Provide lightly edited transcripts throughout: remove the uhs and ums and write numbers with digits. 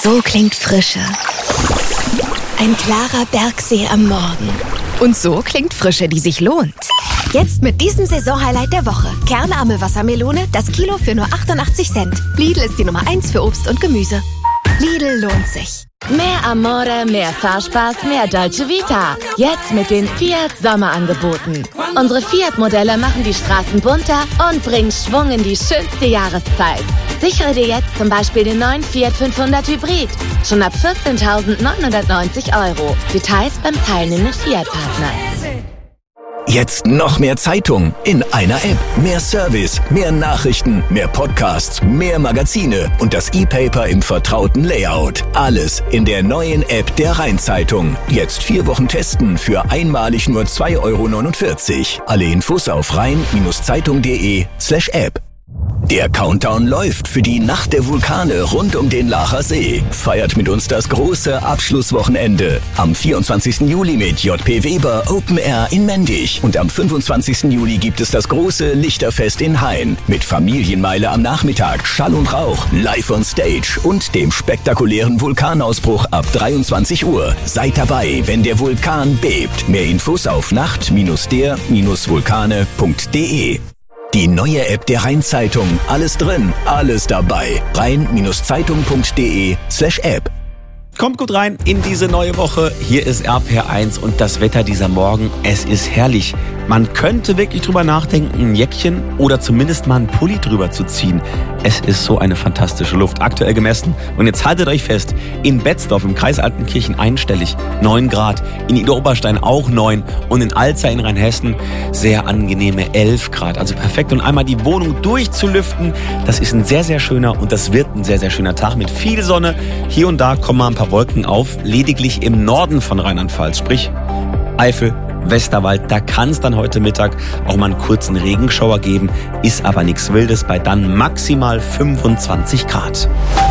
So klingt Frische. Ein klarer Bergsee am Morgen. Und so klingt Frische, die sich lohnt. Jetzt mit diesem Saisonhighlight der Woche. Kernarme Wassermelone, das Kilo für nur 88 Cent. Lidl ist die Nummer 1 für Obst und Gemüse. Lidl lohnt sich. Mehr Amore, mehr Fahrspaß, mehr Dolce Vita. Jetzt mit den Fiat Sommerangeboten. Unsere Fiat-Modelle machen die Straßen bunter und bringen Schwung in die schönste Jahreszeit. Sichere dir jetzt zum Beispiel den neuen Fiat 500 Hybrid. Schon ab 14.990 €. Details beim teilnehmenden Fiat-Partner. Jetzt noch mehr Zeitung in einer App. Mehr Service, mehr Nachrichten, mehr Podcasts, mehr Magazine und das E-Paper im vertrauten Layout. Alles in der neuen App der Rhein-Zeitung. Jetzt 4 Wochen testen für einmalig nur 2,49 €. Alle Infos auf rhein-zeitung.de/App. Der Countdown läuft für die Nacht der Vulkane rund um den Laacher See. Feiert mit uns das große Abschlusswochenende. Am 24. Juli mit JP Weber Open Air in Mendig. Und am 25. Juli gibt es das große Lichterfest in Hain. Mit Familienmeile am Nachmittag, Schall und Rauch, live on stage und dem spektakulären Vulkanausbruch ab 23 Uhr. Seid dabei, wenn der Vulkan bebt. Mehr Infos auf nacht-der-vulkane.de. Die neue App der Rhein-Zeitung. Alles drin, alles dabei. rhein-zeitung.de/App. Kommt gut rein in diese neue Woche. Hier ist RPR1 und das Wetter dieser Morgen. Es ist herrlich. Man könnte wirklich drüber nachdenken, ein Jäckchen oder zumindest mal einen Pulli drüber zu ziehen. Es ist so eine fantastische Luft. Aktuell gemessen. Und jetzt haltet euch fest. In Betzdorf im Kreis Altenkirchen einstellig 9 Grad. In Idar-Oberstein auch 9. Und in Alza in Rheinhessen sehr angenehme 11 Grad. Also perfekt. Und einmal die Wohnung durchzulüften. Das ist ein sehr, sehr schöner und das wird ein sehr, sehr schöner Tag mit viel Sonne. Hier und da kommen mal ein paar Wolken auf. Lediglich im Norden von Rheinland-Pfalz. Sprich Eifel, Westerwald, da kann es dann heute Mittag auch mal einen kurzen Regenschauer geben, ist aber nichts Wildes, bei dann maximal 25 Grad.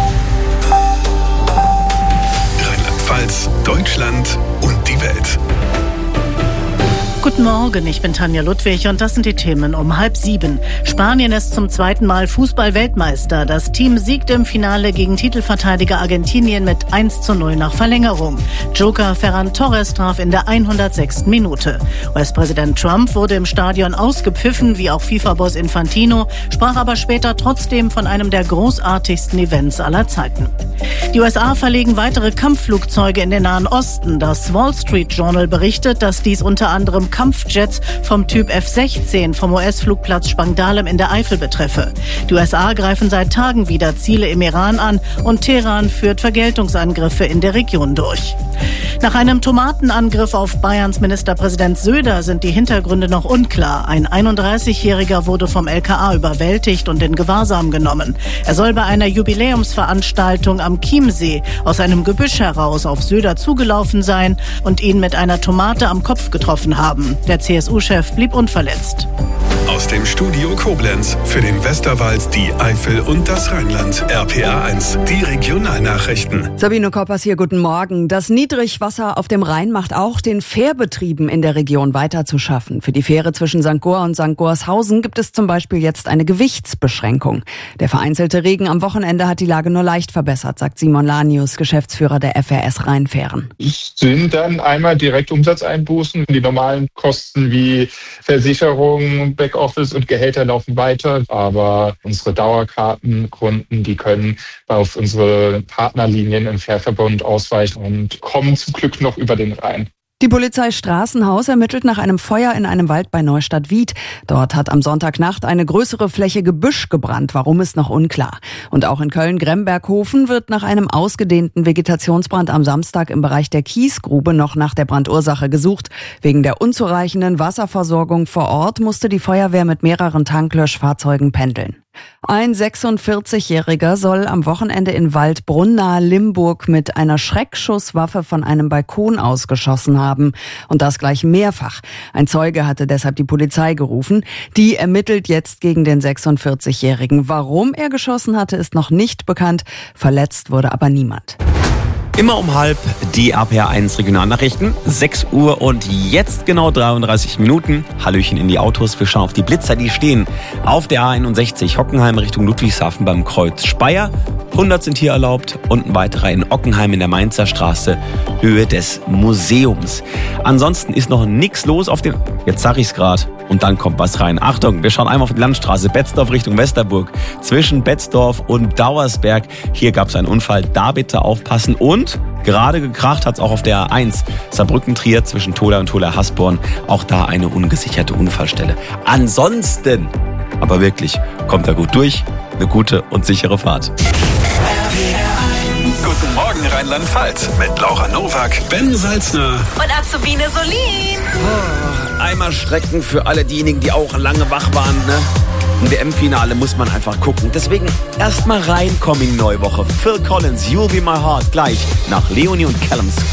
Rheinland-Pfalz, Deutschland und die Welt. Guten Morgen, ich bin Tanja Ludwig und das sind die Themen um 6:30. Spanien ist zum 2. Mal Fußball-Weltmeister. Das Team siegte im Finale gegen Titelverteidiger Argentinien mit 1:0 nach Verlängerung. Joker Ferran Torres traf in der 106. Minute. US-Präsident Trump wurde im Stadion ausgepfiffen, wie auch FIFA-Boss Infantino, sprach aber später trotzdem von einem der großartigsten Events aller Zeiten. Die USA verlegen weitere Kampfflugzeuge in den Nahen Osten. Das Wall Street Journal berichtet, dass dies unter anderem Kampfjets vom Typ F-16 vom US-Flugplatz Spangdahlem in der Eifel betreffe. Die USA greifen seit Tagen wieder Ziele im Iran an und Teheran führt Vergeltungsangriffe in der Region durch. Nach einem Tomatenangriff auf Bayerns Ministerpräsident Söder sind die Hintergründe noch unklar. Ein 31-Jähriger wurde vom LKA überwältigt und in Gewahrsam genommen. Er soll bei einer Jubiläumsveranstaltung am Chiemsee aus einem Gebüsch heraus auf Söder zugelaufen sein und ihn mit einer Tomate am Kopf getroffen haben. Der CSU-Chef blieb unverletzt. Aus dem Studio Koblenz für den Westerwald, die Eifel und das Rheinland. RPR1, die Regionalnachrichten. Sabine Koppers hier, guten Morgen. Das Niedrigwasser auf dem Rhein macht auch den Fährbetrieben in der Region weiter zu schaffen. Für die Fähre zwischen St. Goar und St. Goarshausen gibt es zum Beispiel jetzt eine Gewichtsbeschränkung. Der vereinzelte Regen am Wochenende hat die Lage nur leicht verbessert, sagt Simon Lanius, Geschäftsführer der FRS Rheinfähren. Es sind dann einmal direkt Umsatzeinbußen. Die normalen Kosten wie Versicherung, Backoffice und Gehälter laufen weiter. Aber unsere Dauerkartenkunden, die können auf unsere Partnerlinien im Fährverbund ausweichen und kommen zum Glück noch über den Rhein. Die Polizei Straßenhaus ermittelt nach einem Feuer in einem Wald bei Neustadt-Wied. Dort hat am Sonntagnacht eine größere Fläche Gebüsch gebrannt. Warum, ist noch unklar. Und auch in Köln-Gremberghofen wird nach einem ausgedehnten Vegetationsbrand am Samstag im Bereich der Kiesgrube noch nach der Brandursache gesucht. Wegen der unzureichenden Wasserversorgung vor Ort musste die Feuerwehr mit mehreren Tanklöschfahrzeugen pendeln. Ein 46-Jähriger soll am Wochenende in Waldbrunn nahe Limburg mit einer Schreckschusswaffe von einem Balkon aus geschossen haben. Und das gleich mehrfach. Ein Zeuge hatte deshalb die Polizei gerufen. Die ermittelt jetzt gegen den 46-Jährigen. Warum er geschossen hatte, ist noch nicht bekannt. Verletzt wurde aber niemand. Immer um 12:30 die RPR1 Regionalnachrichten. 6 Uhr und jetzt genau 33 Minuten. Hallöchen in die Autos. Wir schauen auf die Blitzer, die stehen auf der A61 Hockenheim Richtung Ludwigshafen beim Kreuz Speyer. 100 sind hier erlaubt und ein weiterer in Ockenheim in der Mainzer Straße, Höhe des Museums. Ansonsten ist noch nichts los auf den... Jetzt sag ich's gerade. Und dann kommt was rein. Achtung, wir schauen einmal auf die Landstraße Betzdorf Richtung Westerburg. Zwischen Betzdorf und Dauersberg. Hier gab es einen Unfall. Da bitte aufpassen. Und gerade gekracht hat es auch auf der A1 Saarbrücken-Trier zwischen Tola und Tola-Hasborn. Auch da eine ungesicherte Unfallstelle. Ansonsten, aber wirklich, kommt er gut durch. Eine gute und sichere Fahrt. Guten Morgen Rheinland-Pfalz mit Laura Nowak, Ben Salzner Und Azubine Solin. Einmal strecken für alle diejenigen, die auch lange wach waren. Ne? Ein WM-Finale muss man einfach gucken. Deswegen erstmal reinkommen in die neue Woche. Phil Collins, You'll Be My Heart, gleich nach Leonie und Callums